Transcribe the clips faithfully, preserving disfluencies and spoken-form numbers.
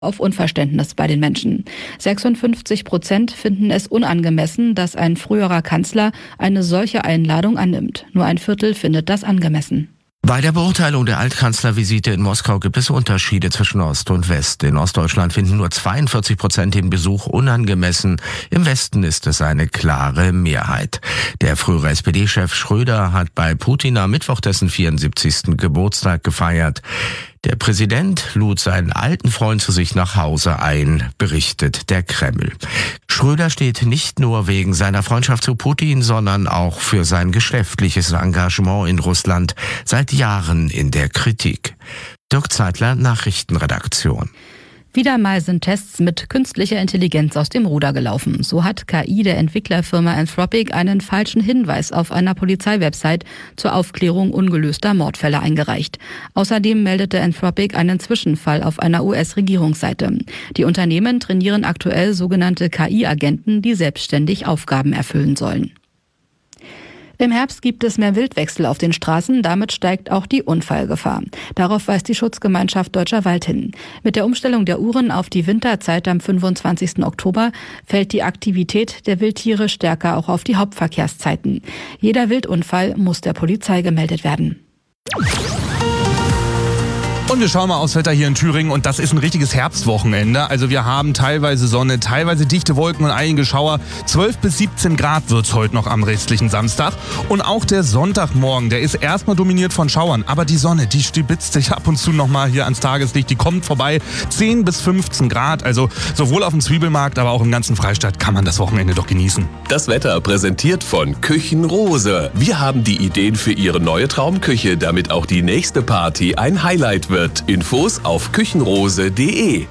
auf Unverständnis bei den Menschen. sechsundfünfzig Prozent finden es unangemessen, dass ein früherer Kanzler eine solche Einladung annimmt. Nur ein Viertel findet das angemessen. Bei der Beurteilung der Altkanzlervisite in Moskau gibt es Unterschiede zwischen Ost und West. In Ostdeutschland finden nur zweiundvierzig Prozent den Besuch unangemessen. Im Westen ist es eine klare Mehrheit. Der frühere S P D-Chef Schröder hat bei Putin am Mittwoch dessen vierundsiebzigsten Geburtstag gefeiert. Der Präsident lud seinen alten Freund zu sich nach Hause ein, berichtet der Kreml. Schröder steht nicht nur wegen seiner Freundschaft zu Putin, sondern auch für sein geschäftliches Engagement in Russland seit Jahren in der Kritik. Dirk Zeitler, Nachrichtenredaktion. Wieder mal sind Tests mit künstlicher Intelligenz aus dem Ruder gelaufen. So hat K I der Entwicklerfirma Anthropic einen falschen Hinweis auf einer Polizeiwebsite zur Aufklärung ungelöster Mordfälle eingereicht. Außerdem meldete Anthropic einen Zwischenfall auf einer U S-Regierungsseite. Die Unternehmen trainieren aktuell sogenannte K I-Agenten, die selbstständig Aufgaben erfüllen sollen. Im Herbst gibt es mehr Wildwechsel auf den Straßen, damit steigt auch die Unfallgefahr. Darauf weist die Schutzgemeinschaft Deutscher Wald hin. Mit der Umstellung der Uhren auf die Winterzeit am fünfundzwanzigsten Oktober fällt die Aktivität der Wildtiere stärker auch auf die Hauptverkehrszeiten. Jeder Wildunfall muss der Polizei gemeldet werden. Und wir schauen mal aufs Wetter hier in Thüringen und das ist ein richtiges Herbstwochenende. Also wir haben teilweise Sonne, teilweise dichte Wolken und einige Schauer. zwölf bis siebzehn Grad wird's heute noch am restlichen Samstag. Und auch der Sonntagmorgen, der ist erstmal dominiert von Schauern. Aber die Sonne, die stibitzt sich ab und zu nochmal hier ans Tageslicht. Die kommt vorbei. zehn bis fünfzehn Grad. Also sowohl auf dem Zwiebelmarkt, aber auch im ganzen Freistaat kann man das Wochenende doch genießen. Das Wetter präsentiert von Küchenrose. Wir haben die Ideen für Ihre neue Traumküche, damit auch die nächste Party ein Highlight wird. Infos auf küchenrose punkt de.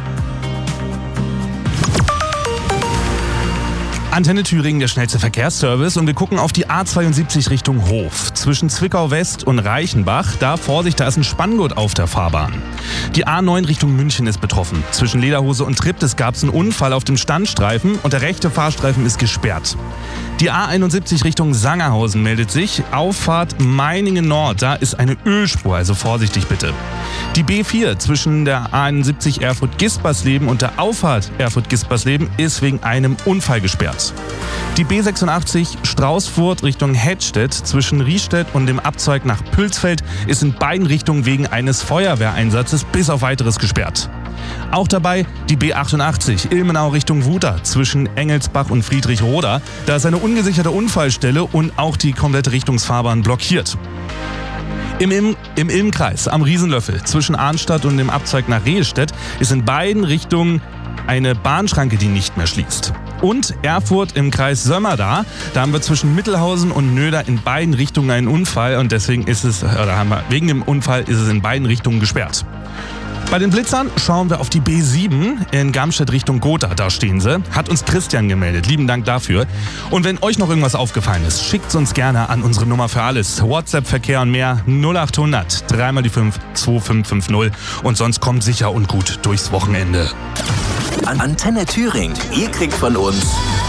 Antenne Thüringen, der schnellste Verkehrsservice, und wir gucken auf die A zweiundsiebzig Richtung Hof. Zwischen Zwickau West und Reichenbach, da Vorsicht, da ist ein Spanngurt auf der Fahrbahn. Die A neun Richtung München ist betroffen. Zwischen Lederhose und Triptis gab es einen Unfall auf dem Standstreifen und der rechte Fahrstreifen ist gesperrt. Die A einundsiebzig Richtung Sangerhausen meldet sich. Auffahrt Meiningen Nord, da ist eine Ölspur, also vorsichtig bitte. Die B vier zwischen der A einundsiebzig Erfurt-Gispersleben und der Auffahrt Erfurt-Gispersleben ist wegen einem Unfall gesperrt. Die B sechsundachtzig Straußfurt Richtung Hedstedt zwischen Riestedt und dem Abzweig nach Pülsfeld ist in beiden Richtungen wegen eines Feuerwehreinsatzes bis auf weiteres gesperrt. Auch dabei die B achtundachtzig Ilmenau Richtung Wuter zwischen Engelsbach und Friedrichroda. Da ist eine ungesicherte Unfallstelle und auch die komplette Richtungsfahrbahn blockiert. Im, Im, Im Ilmkreis am Riesenlöffel zwischen Arnstadt und dem Abzweig nach Rehestedt ist in beiden Richtungen eine Bahnschranke, die nicht mehr schließt. Und Erfurt im Kreis Sömmerda, da haben wir zwischen Mittelhausen und Nöder in beiden Richtungen einen Unfall und deswegen ist es, oder haben wir, wegen dem Unfall ist es in beiden Richtungen gesperrt. Bei den Blitzern schauen wir auf die B sieben in Garmstedt Richtung Gotha, da stehen sie. Hat uns Christian gemeldet, lieben Dank dafür. Und wenn euch noch irgendwas aufgefallen ist, schickt uns gerne an unsere Nummer für alles. WhatsApp-Verkehr und mehr null achthundert drei mal die fünf zwei fünf fünf null und sonst kommt sicher und gut durchs Wochenende. Antenne Thüringen, ihr kriegt von uns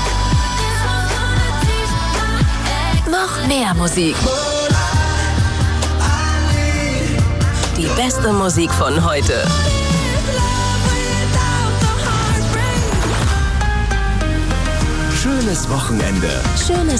noch mehr Musik. Die beste Musik von heute. Schönes Wochenende. Schönes